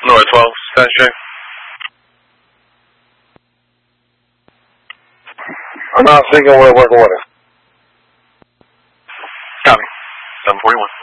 North 12, Spencer. I'm not thinking we're working with it. Copy. 741.